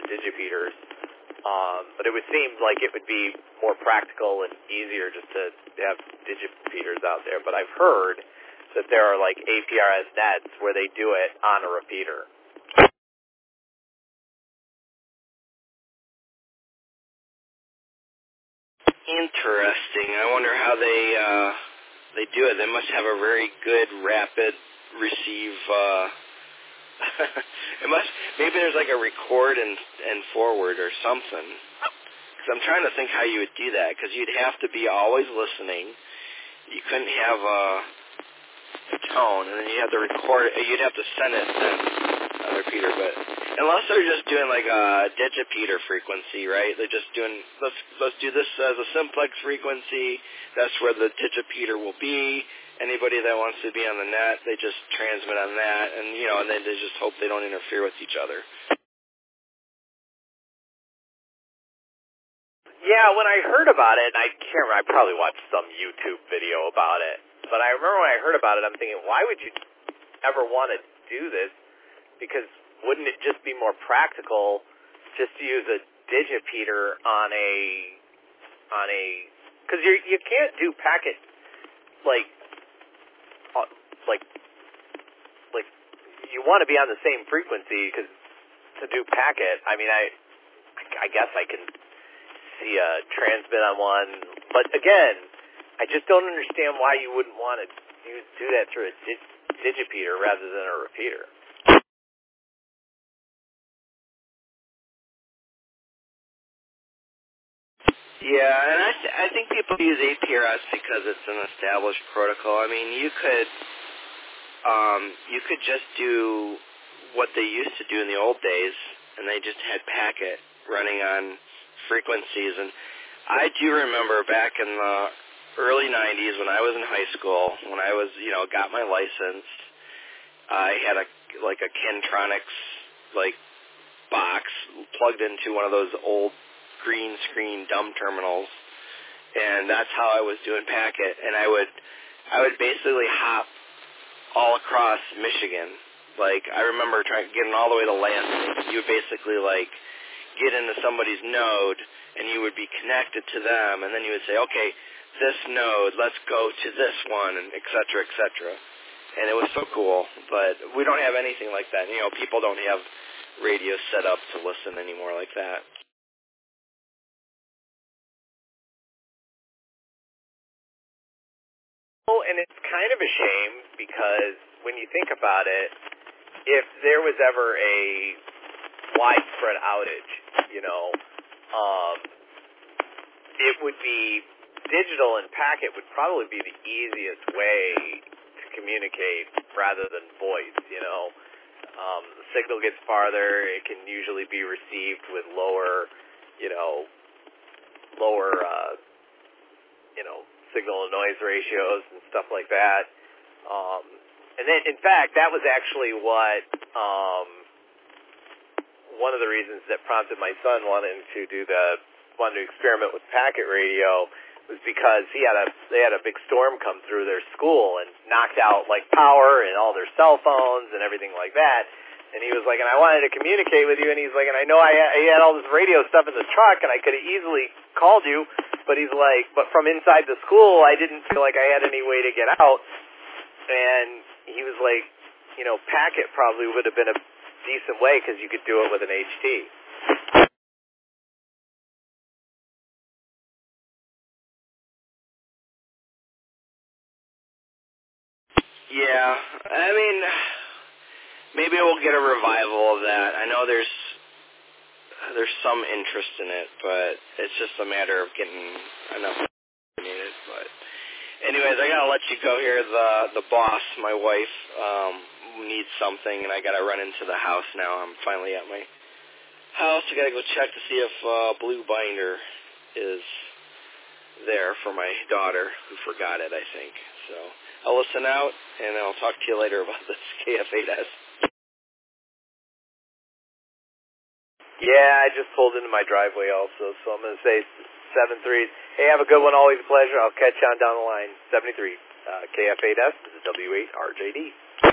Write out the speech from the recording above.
digipeaters. But it would seem like it would be more practical and easier just to have digipeaters out there. But I've heard that there are like APRS nets where they do it on a repeater. Interesting. I wonder how they do it. They must have a very good rapid receive. Maybe there's like a record and forward or something. Because I'm trying to think how you would do that. Because you'd have to be always listening. You couldn't have a tone, and then you have to record it. You'd have to send it then on a repeater. But unless they're just doing like a digipeater frequency, right? They're just doing let's do this as a simplex frequency. That's where the digipeater will be. Anybody that wants to be on the net, they just transmit on that, and and then they just hope they don't interfere with each other. Yeah, when I heard about it, and I can't remember, I probably watched some YouTube video about it, but I remember when I heard about it, I'm thinking, why would you ever want to do this? Because wouldn't it just be more practical just to use a digipeater on a, because you can't do packet, like you want to be on the same frequency, because to do packet, I mean, I guess I can see a transmit on one, but again, I just don't understand why you wouldn't want to do that through a digipeater rather than a repeater. Yeah, and I think people use APRS because it's an established protocol. I mean, you could just do what they used to do in the old days, and they just had packet running on frequencies. And I do remember back in the early 90s when I was in high school, when I was, got my license, I had a Kentronics box plugged into one of those old green screen dumb terminals, and that's how I was doing packet. And I would basically hop all across Michigan. I remember getting all the way to Lansing. You would basically get into somebody's node, and you would be connected to them, and then you would say, okay, this node, let's go to this one, and et cetera, et cetera. And it was so cool, but we don't have anything like that. People don't have radios set up to listen anymore like that. And it's kind of a shame, because when you think about it, if there was ever a widespread outage, it would be digital, and packet would probably be the easiest way to communicate rather than voice. The signal gets farther. It can usually be received with lower signal to noise ratios and stuff like that. And then, in fact, that was actually what one of the reasons that prompted my son wanted to experiment with packet radio, was because they had a big storm come through their school and knocked out power and all their cell phones and everything like that. And he was like, and I wanted to communicate with you, and he's like, and I know I had all this radio stuff in the truck, and I could have easily called you, but he's like, but from inside the school, I didn't feel like I had any way to get out. And he was like, packet probably would have been a decent way, because you could do it with an HT. Yeah, I mean, maybe we'll get a revival of that. I know there's some interest in it, but it's just a matter of getting enough needed. But anyways, I gotta let you go here. The boss, my wife, needs something, and I gotta run into the house now. I'm finally at my house. I gotta go check to see if Blue Binder is there for my daughter, who forgot it, I think. So I'll listen out, and I'll talk to you later about this KF8S. Yeah, I just pulled into my driveway also, so I'm going to say 7-3. Hey, have a good one. Always a pleasure. I'll catch you on down the line. 73. KF8S. This is W8RJD.